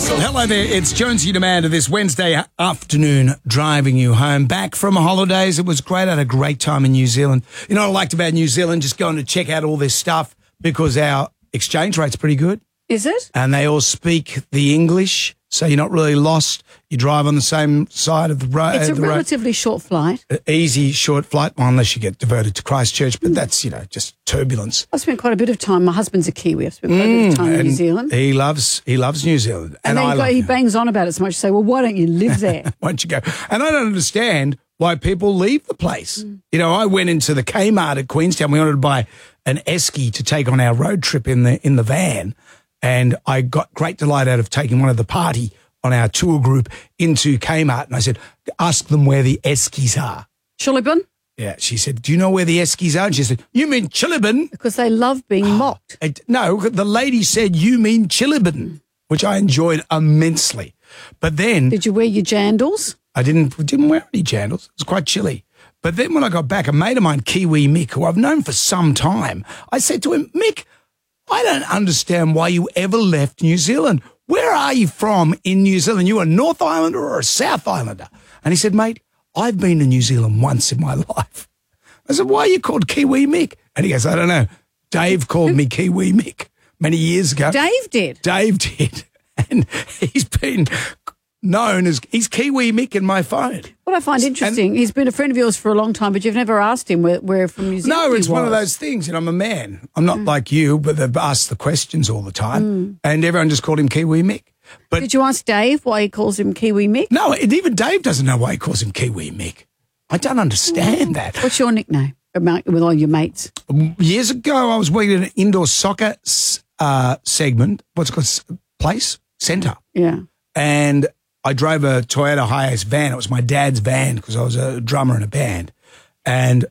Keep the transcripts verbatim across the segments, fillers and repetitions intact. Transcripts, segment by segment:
Hello there, it's Jonesy Demander this Wednesday afternoon driving you home. Back from holidays, it was great. I had a great time in New Zealand. You know what I liked about New Zealand? Just going to check out all this stuff because our exchange rate's pretty good. Is it? And they all speak the English, so you're not really lost. You drive on the same side of the road. It's a the relatively short flight. road. Easy, short flight, well, unless you get diverted to Christchurch, but that's, you know, just turbulence. I spent quite a bit of time. My husband's a Kiwi. I've spent quite a bit of time in New Zealand. He loves he loves New Zealand. And, And, then I he, love go- he it. bangs on about it so much. Say, well, why don't you live there? Why don't you go? And I don't understand why people leave the place. Mm. You know, I went into the Kmart at Queenstown. We wanted to buy an esky to take on our road trip in the in the van, and I got great delight out of taking one of the party on our tour group into Kmart, and I said, ask them where the eskies are. Chilibin? Yeah, she said, do you know where the eskies are? And she said, you mean Chilibin? Because they love being mocked. It, no, the lady said, you mean Chilibin, which I enjoyed immensely. But then Did you wear your jandals? I didn't didn't wear any jandals. It was quite chilly. But then when I got back, a mate of mine, Kiwi Mick, who I've known for some time, I said to him, Mick, I don't understand why you ever left New Zealand. Where are you from in New Zealand? You a North Islander or a South Islander? And he said, mate, I've been to New Zealand once in my life. I said, why are you called Kiwi Mick? And he goes, I don't know. Dave called me Kiwi Mick many years ago. Dave did? Dave did. And he's been known as, he's Kiwi Mick in my phone. What I find interesting, And- he's been a friend of yours for a long time, but you've never asked him where, where from New Zealand No, it's he one of was. those things. And I'm a man. I'm not like you, but they've asked the questions all the time. And everyone just called him Kiwi Mick. But Did you ask Dave why he calls him Kiwi Mick? no, and even Dave doesn't know why he calls him Kiwi Mick. I don't understand that. What's your nickname among- with all your mates? Years ago, I was working in an indoor soccer uh, segment, what's it called, S- place, centre. Yeah. And I drove a Toyota Hiace van. It was my dad's van because I was a drummer in a band. And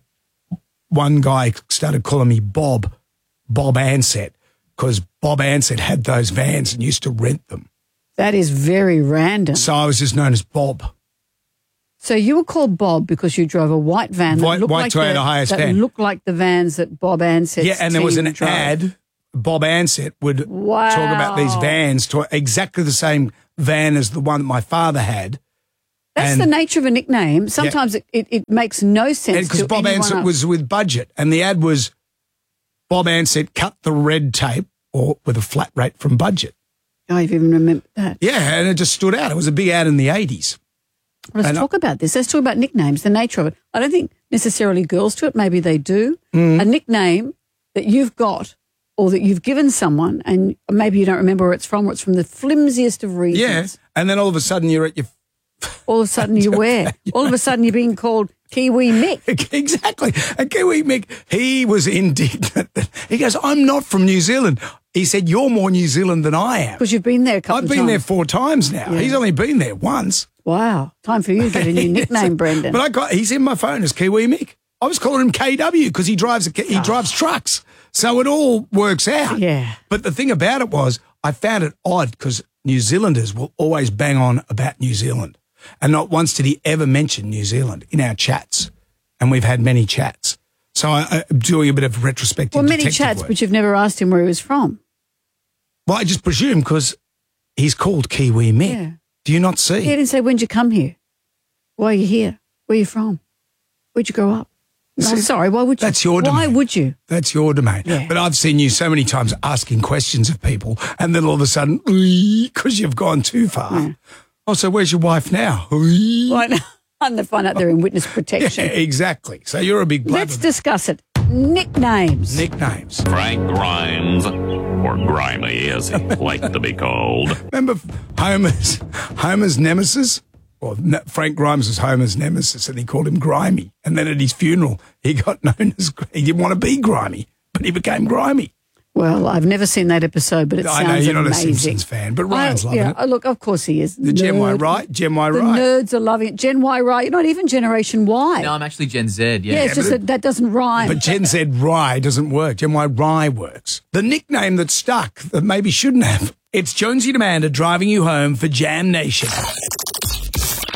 one guy started calling me Bob, Bob Ansett, because Bob Ansett had those vans and used to rent them. That is very random. So I was just known as Bob. So you were called Bob because you drove a white van that White- looked white like Toyota the, Hiace that van. looked like the vans that Bob Ansett's Yeah, and there was team an drove. ad. Bob Ansett would Wow. talk about these vans, to exactly the same van as the one that my father had. That's and- the nature of a nickname. Sometimes it, it, it makes no sense Because to Bob anyone Ansett else. was with budget, and the ad was Bob Ansett cut the red tape or with a flat rate from budget. I even remember that. Yeah, and it just stood out. It was a big ad in the eighties. Let's And I- talk about this. Let's talk about nicknames, the nature of it. I don't think necessarily girls do it. Maybe they do. Mm. A nickname that you've got or that you've given someone and maybe you don't remember where it's from or it's from the flimsiest of reasons. Yeah, and then all of a sudden you're at your All of a sudden you wear. All of a sudden you're being called Kiwi Mick. exactly. And Kiwi Mick, he was indignant. He goes, "I'm not from New Zealand." He said, "You're more New Zealand than I am." Because you've been there a couple I've of been times. there four times now. Yeah. He's only been there once. Wow. Time for you to get a new nickname, Brendan. But I got he's in my phone as Kiwi Mick. I was calling him K W because he drives a, he drives trucks. So it all works out. Yeah. But the thing about it was I found it odd because New Zealanders will always bang on about New Zealand. And not once did he ever mention New Zealand in our chats. And we've had many chats. So I, I'm doing a bit of retrospective well, many detective chats, work. but you've never asked him where he was from. Well, I just presume because he's called Kiwi Mick. Yeah. Do you not see? He didn't say, when'd you come here? Why are you here? Where are you from? Where'd you grow up? No, See, sorry, why would you? that's your Why domain. would you? That's your domain. Yeah. But I've seen you so many times asking questions of people and then all of a sudden, because you've gone too far. Yeah. Oh, so where's your wife now? Ooh. Why not? And they find out they're in witness Yeah, protection. exactly. So you're a big Let's blabber. discuss it. Nicknames. Nicknames. Frank Grimes, or Grimy as he liked to be called. Remember Homer's, Homer's nemesis? Or Ne- Frank Grimes was Homer's nemesis and he called him Grimy. And then at his funeral, he got known as, he didn't want to be grimy, but he became grimy. Well, I've never seen that episode, but it I sounds know you're not amazing. a Simpsons fan, but Ryan's I, loving yeah, it. oh, look, of course he is. The Gen Y Nerd. right? Gen Y The right. nerds are loving it. Gen Y right. You're not even Generation Y. No, I'm actually Gen Z. Yeah. yeah, it's just but- that that doesn't rhyme. But Gen Z Rye doesn't work. Gen Y Rye works. The nickname that stuck that maybe shouldn't have. It's Jonesy Demander driving you home for Jam Nation.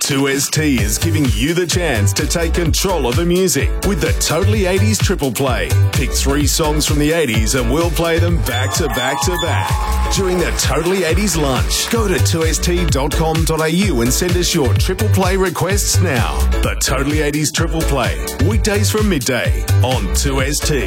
two S T is giving you the chance to take control of the music with the Totally eighties Triple Play. Pick three songs from the eighties and we'll play them back to back to back during the Totally eighties lunch. Go to two S T dot com dot a u and send us your Triple Play requests now. The Totally eighties Triple Play, weekdays from midday on two S T.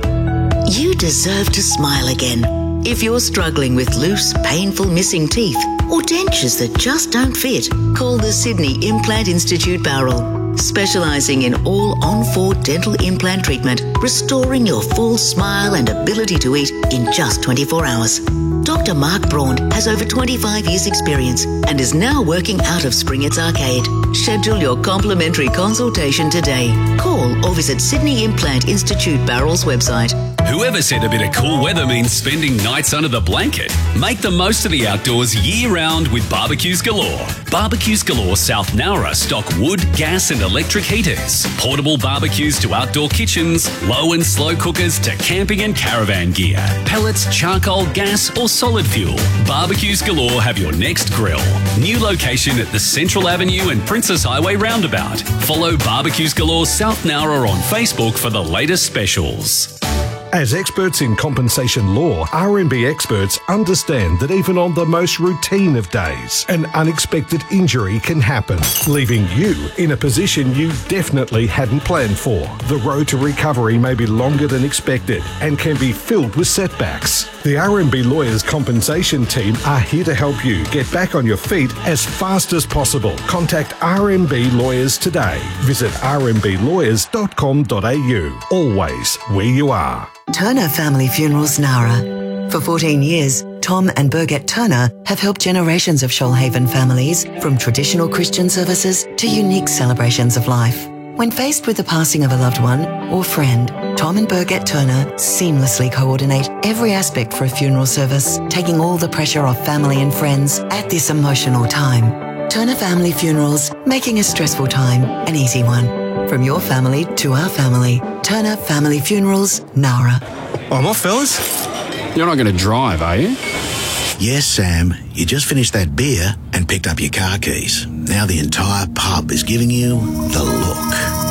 You deserve to smile again. If you're struggling with loose, painful missing teeth or dentures that just don't fit, call the Sydney Implant Institute Bowral, specialising in all on-four dental implant treatment, restoring your full smile and ability to eat in just twenty-four hours. Doctor Mark Braun has over twenty-five years experience and is now working out of Springett's Arcade. Schedule your complimentary consultation today. Call or visit Sydney Implant Institute Bowral's website. Whoever said a bit of cool weather means spending nights under the blanket? Make the most of the outdoors year-round with Barbecues Galore. Barbecues Galore South Nowra stock wood, gas and electric heaters, portable barbecues to outdoor kitchens, low and slow cookers to camping and caravan gear, pellets, charcoal, gas or solid fuel. Barbecues Galore have your next grill. New location at the Central Avenue and Princess Highway roundabout. Follow Barbecues Galore South Nowra on Facebook for the latest specials. As experts in compensation law, R M B experts understand that even on the most routine of days, an unexpected injury can happen, leaving you in a position you definitely hadn't planned for. The road to recovery may be longer than expected and can be filled with setbacks. The R M B Lawyers Compensation Team are here to help you get back on your feet as fast as possible. Contact R M B Lawyers today. Visit r m b lawyers dot com dot a u. Always where you are. Turner Family Funerals Nowra. For fourteen years, Tom and Birgit Turner have helped generations of Shoalhaven families, from traditional Christian services to unique celebrations of life. When faced with the passing of a loved one or friend, Tom and Birgit Turner seamlessly coordinate every aspect for a funeral service, taking all the pressure off family and friends at this emotional time. Turner Family Funerals, making a stressful time an easy one. From your family to our family, Turner Family Funerals, Nowra. I'm off, fellas. You're not going to drive, are you? Yes, Sam. You just finished that beer and picked up your car keys. Now the entire pub is giving you the look.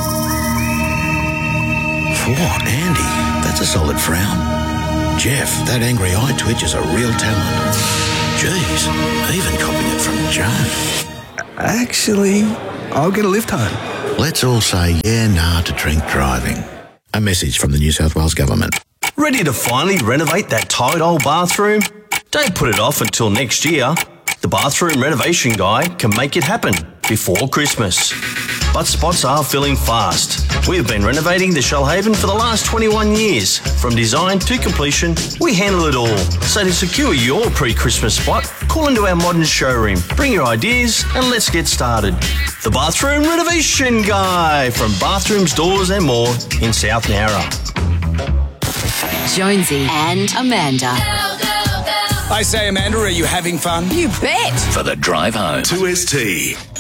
Whoa, Andy, that's a solid frown. Jeff, that angry eye twitch is a real talent. Jeez, even copying it from Joan. Actually, I'll get a lift home. Let's all say yeah, nah to drink driving. A message from the New South Wales Government. Ready to finally renovate that tired old bathroom? Don't put it off until next year. The Bathroom Renovation Guy can make it happen before Christmas. But spots are filling fast. We've been renovating the Shoalhaven for the last twenty-one years. From design to completion, we handle it all. So to secure your pre-Christmas spot, call into our modern showroom. Bring your ideas and let's get started. The Bathroom Renovation Guy from Bathrooms, Doors and More in South Nowra. Jonesy and Amanda. I say, Amanda, are you having fun? You bet. For the drive home. two S T.